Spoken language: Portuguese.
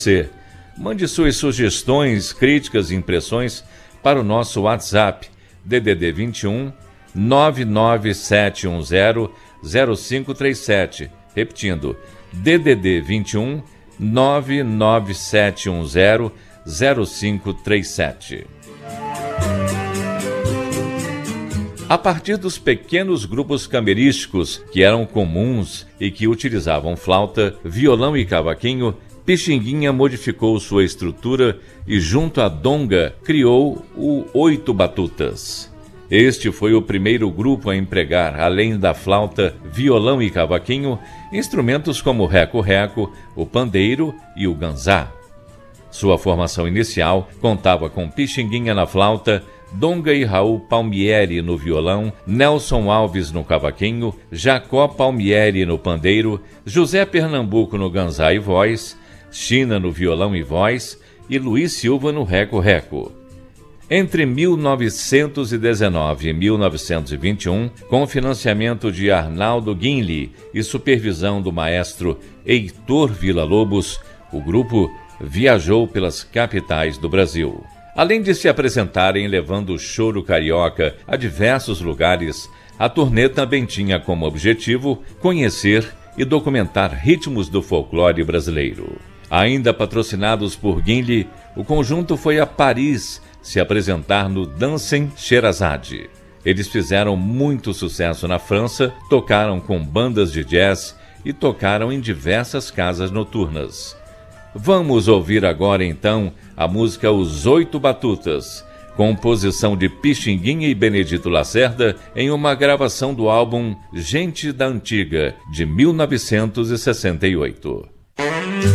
Mande suas sugestões, críticas e impressões para o nosso WhatsApp DDD 21 99710 0537. Repetindo, DDD 21 99710 0537. A partir dos pequenos grupos camerísticos que eram comuns e que utilizavam flauta, violão e cavaquinho, Pixinguinha modificou sua estrutura e, junto à donga, criou o Oito Batutas. Este foi o primeiro grupo a empregar, além da flauta, violão e cavaquinho, instrumentos como o reco-reco, o pandeiro e o ganzá. Sua formação inicial contava com Pixinguinha na flauta, Donga e Raul Palmieri no violão, Nelson Alves no cavaquinho, Jacó Palmieri no pandeiro, José Pernambuco no ganzá e voz, China no violão e voz e Luiz Silva no reco-reco. Entre 1919 e 1921, com financiamento de Arnaldo Guinle e supervisão do maestro Heitor Villa-Lobos, o grupo viajou pelas capitais do Brasil. Além de se apresentarem levando o choro carioca a diversos lugares, a turnê também tinha como objetivo conhecer e documentar ritmos do folclore brasileiro. Ainda patrocinados por Guinle, o conjunto foi a Paris se apresentar no Dansen Sherazade. Eles fizeram muito sucesso na França, tocaram com bandas de jazz e tocaram em diversas casas noturnas. Vamos ouvir agora então a música Os Oito Batutas, composição de Pixinguinha e Benedito Lacerda em uma gravação do álbum Gente da Antiga, de 1968.